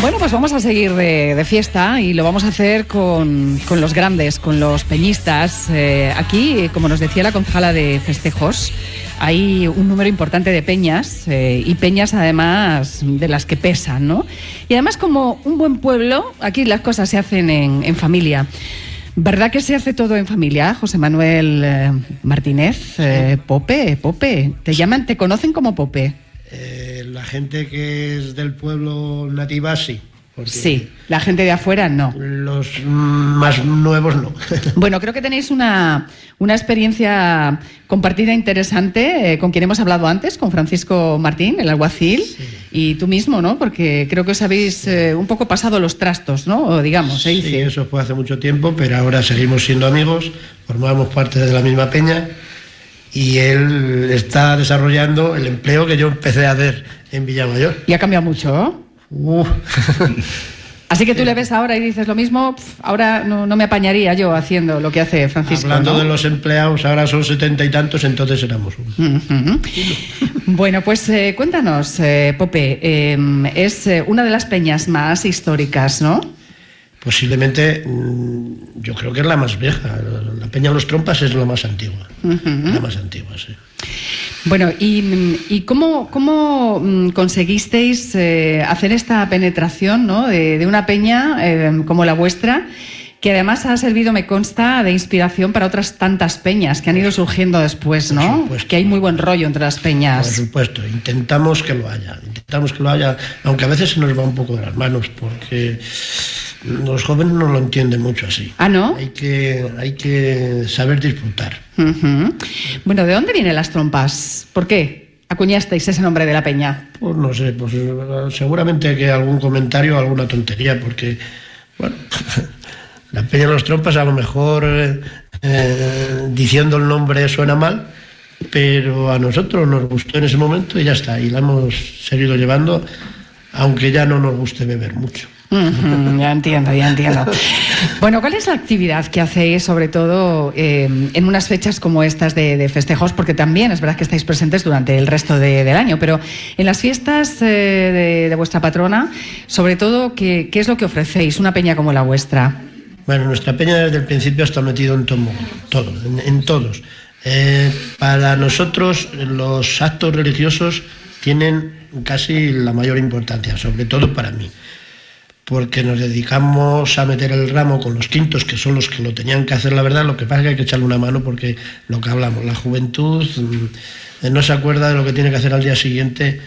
Bueno, pues vamos a seguir de fiesta y lo vamos a hacer con los grandes, con los peñistas. Aquí, como nos decía la concejala de festejos, hay un número importante de peñas y peñas además de las que pesan, ¿no? Y además, como un buen pueblo, aquí las cosas se hacen en familia. ¿Verdad que se hace todo en familia, José Manuel Martínez? Pope, te conocen como Pope. La gente que es del pueblo nativa, sí. Sí, la gente de afuera no. Los más nuevos no. Bueno, creo que tenéis una experiencia compartida interesante con quien hemos hablado antes, con Francisco Martín, el alguacil, sí. Y tú mismo, ¿no? Porque creo que os habéis un poco pasado los trastos, ¿no? O digamos, sí, eso fue hace mucho tiempo, pero ahora seguimos siendo amigos, formamos parte de la misma peña y él está desarrollando el empleo que yo empecé a hacer en Villamayor. Y ha cambiado mucho, ¿no? Así que tú le ves ahora y dices lo mismo, ahora no me apañaría yo haciendo lo que hace Francisco. Hablando, ¿no?, de los empleados, ahora son 70 y tantos, entonces éramos uno. Uh-huh. Bueno, pues cuéntanos, Pope, es una de las peñas más históricas, ¿no? Posiblemente, yo creo que es la más vieja. La Peña de los Trompas es la más antigua. Uh-huh. La más antigua, sí. Bueno, ¿y cómo conseguisteis hacer esta penetración, ¿no?, de una peña como la vuestra, que además ha servido, me consta, de inspiración para otras tantas peñas que han ido surgiendo después, ¿no? Por supuesto. Que hay muy buen rollo entre las peñas. Por supuesto, intentamos que lo haya, aunque a veces se nos va un poco de las manos, porque los jóvenes no lo entienden mucho así. ¿Ah, no? Hay que saber disfrutar. Uh-huh. Bueno, ¿de dónde vienen las trompas? ¿Por qué acuñasteis ese nombre de la peña? Pues no sé, pues seguramente que algún comentario, alguna tontería, porque, bueno, la Peña de los Trompas a lo mejor diciendo el nombre suena mal, pero a nosotros nos gustó en ese momento y ya está, y la hemos seguido llevando, aunque ya no nos guste beber mucho. Ya entiendo. Bueno, ¿cuál es la actividad que hacéis, sobre todo en unas fechas como estas de festejos? Porque también es verdad que estáis presentes durante el resto del año, pero en las fiestas de vuestra patrona, sobre todo, ¿qué es lo que ofrecéis, una peña como la vuestra? Bueno, nuestra peña desde el principio está metido en todos. Para nosotros los actos religiosos tienen casi la mayor importancia, sobre todo para mí, porque nos dedicamos a meter el ramo con los quintos, que son los que lo tenían que hacer, la verdad. Lo que pasa es que hay que echarle una mano, porque lo que hablamos, la juventud no se acuerda de lo que tiene que hacer al día siguiente